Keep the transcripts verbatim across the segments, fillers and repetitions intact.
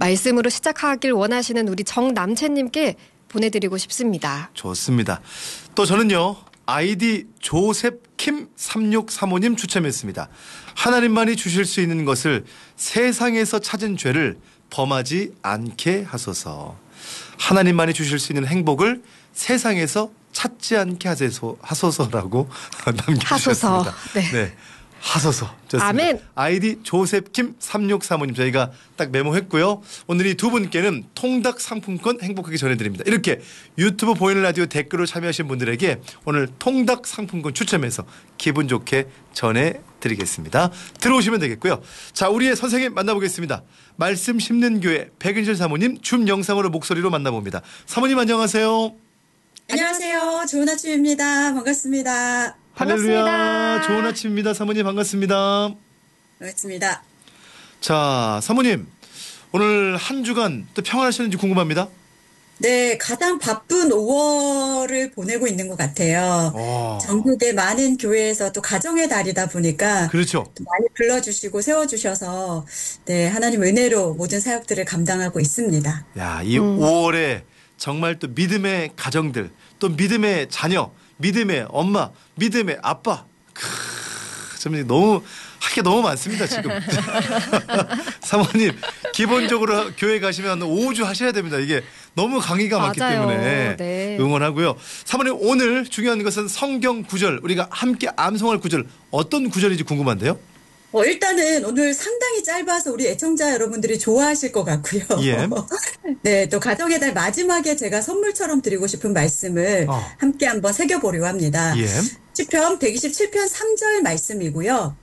말씀으로 시작하길 원하시는 우리 정남채님께 보내드리고 싶습니다. 좋습니다. 또 저는요. 아이디 조셉킴 삼육삼오님 추첨했습니다. 하나님만이 주실 수 있는 것을 세상에서 찾은 죄를 범하지 않게 하소서. 하나님만이 주실 수 있는 행복을 세상에서 찾지 않게 하소서, 하소서라고 남겨주셨습니다. 하소서. 네. 네. 하소서. 좋습니다. 아멘. 아이디 조셉킴 삼육삼오님 저희가 딱 메모했고요. 오늘 이 두 분께는 통닭 상품권 행복하게 전해드립니다. 이렇게 유튜브 보이는 라디오 댓글로 참여하신 분들에게 오늘 통닭 상품권 추첨해서 기분 좋게 전해드리겠습니다. 들어오시면 되겠고요. 자, 우리의 선생님 만나보겠습니다. 말씀 심는 교회 백은실 사모님 줌 영상으로 목소리로 만나봅니다. 사모님 안녕하세요. 안녕하세요. 좋은 아침입니다. 반갑습니다. 반갑습니다. 할렐루야. 좋은 아침입니다. 사모님 반갑습니다. 반갑습니다. 자, 사모님 오늘 한 주간 또 평안하셨는지 궁금합니다. 네, 가장 바쁜 오월을 보내고 있는 것 같아요. 오. 전국의 많은 교회에서 또 가정의 달이다 보니까 그렇죠. 또 많이 불러주시고 세워주셔서 네, 하나님 은혜로 모든 사역들을 감당하고 있습니다. 야, 이 음. 오월에 정말 또 믿음의 가정들, 또 믿음의 자녀, 믿음의 엄마, 믿음의 아빠. 크, 좀 너무 할 게 너무 많습니다 지금. 사모님 기본적으로 교회 가시면 오 주 하셔야 됩니다. 이게 너무 강의가 많기 맞아요. 때문에 네. 응원하고요. 사모님 오늘 중요한 것은 성경 구절, 우리가 함께 암송할 구절 어떤 구절인지 궁금한데요. 어, 일단은 오늘 상당히 짧아서 우리 애청자 여러분들이 좋아하실 것 같고요. 예. 네, 또 가정의 달 마지막에 제가 선물처럼 드리고 싶은 말씀을 어. 함께 한번 새겨보려고 합니다. 예. 시편 백이십칠 편 삼 절 말씀이고요.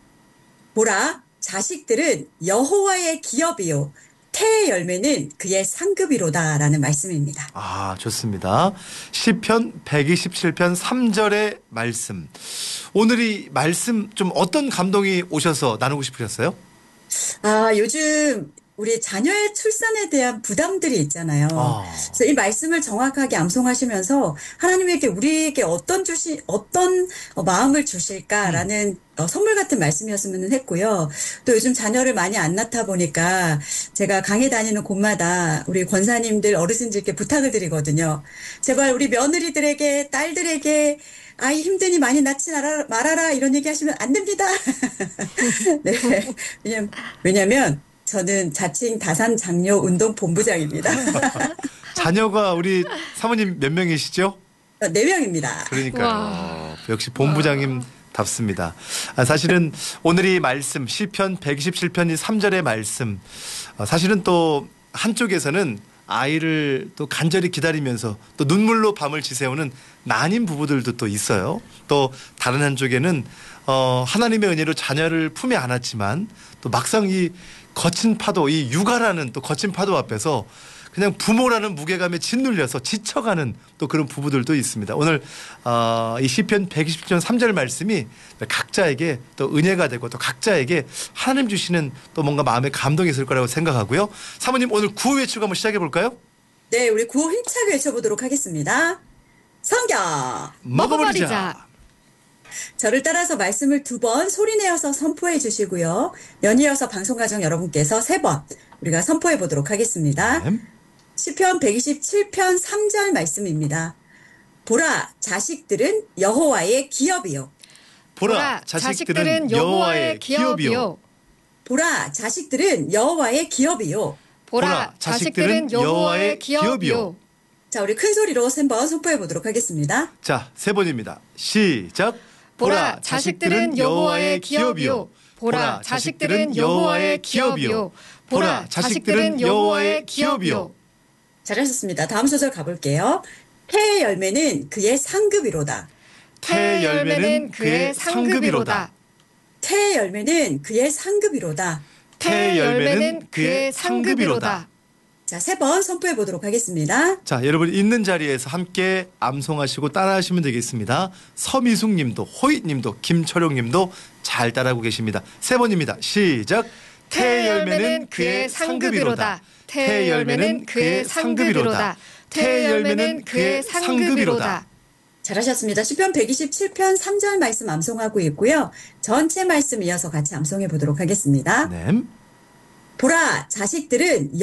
보라, 자식들은 여호와의 기업이요 태의 열매는 그의 상급이로다라는 말씀입니다. 아, 좋습니다. 시편 백이십칠 편 삼 절의 말씀. 오늘 이 말씀 좀 어떤 감동이 오셔서 나누고 싶으셨어요? 아, 요즘 우리 자녀의 출산에 대한 부담들이 있잖아요. 아. 그래서 이 말씀을 정확하게 암송하시면서 하나님에게 우리에게 어떤 주시 어떤 어, 마음을 주실까라는 어, 선물 같은 말씀이었으면 했고요. 또 요즘 자녀를 많이 안 낳다 보니까 제가 강의 다니는 곳마다 우리 권사님들 어르신들께 부탁을 드리거든요. 제발 우리 며느리들에게 딸들에게 아이 힘드니 많이 낳지 말아라, 말아라 이런 얘기 하시면 안 됩니다. 네. 왜냐면, 왜냐면 저는 자칭 다산 장려 운동 본부장입니다. 자녀가 우리 사모님 몇 명이시죠? 네 명입니다. 그러니까요. 와. 역시 본부장님답습니다. 아, 사실은 오늘 이 말씀 시편 백이십칠 편 이 삼 절의 말씀 아, 사실은 또 한쪽에서는 아이를 또 간절히 기다리면서 또 눈물로 밤을 지새우는 난임 부부들도 또 있어요. 또 다른 한쪽에는 어, 하나님의 은혜로 자녀를 품에 안았지만 또 막상 이 거친 파도, 이 육아라는 또 거친 파도 앞에서 그냥 부모라는 무게감에 짓눌려서 지쳐가는 또 그런 부부들도 있습니다. 오늘 어, 이 시편 백이십 편 삼 절 말씀이 각자에게 또 은혜가 되고 또 각자에게 하나님 주시는 또 뭔가 마음에 감동이 있을 거라고 생각하고요. 사모님 오늘 구호 외치고 한번 시작해 볼까요? 네, 우리 구호 힘차게 외쳐보도록 하겠습니다. 성경 먹어버리자. 저를 따라서 말씀을 두 번 소리내어서 선포해 주시고요. 연이어서 방송가정 여러분께서 세 번 우리가 선포해 보도록 하겠습니다. 네. 시편 백이십칠 편 삼 절 말씀입니다. 보라, 자식들은 여호와의 기업이요. 보라, 자식들은 여호와의 기업이요. 보라, 자식들은 여호와의 기업이요. 보라, 자식들은 여호와의 기업이요. 자, 우리 큰 소리로 세 번 선포해 보도록 하겠습니다. 자, 세 번입니다. 시작. 보라, 자식들은 여호와의 기업이요. 보라, 자식들은 여호와의 기업이요. 보라, 자식들은 여호와의 기업이요. 잘하셨습니다. 다음 소절 가볼게요. 태의 열매는 그의 상급이로다. 태의 열매는 그의 상급이로다. 태의 열매는 그의 상급이로다. 태의 열매는 그의 상급이로다. 자, 세 번 선포해 보도록 하겠습니다. 자, 여러분 있는 자리에서 함께 암송하시고 따라하시면 되겠습니다. 서미숙 님도 호잇 님도 김철용 님도 잘 따라하고 계십니다. 세 번입니다. 시작. 태의 열매는 그의 상급이로다. 태의 열매는 그의 상급이로다. 태의 열매는 그의 상급이로다. 잘하셨습니다. 시편 백이십칠 편 삼 절 말씀 암송하고 있고요. 전체 말씀 이어서 같이 암송해 보도록 하겠습니다. 네. 보라, 자식들은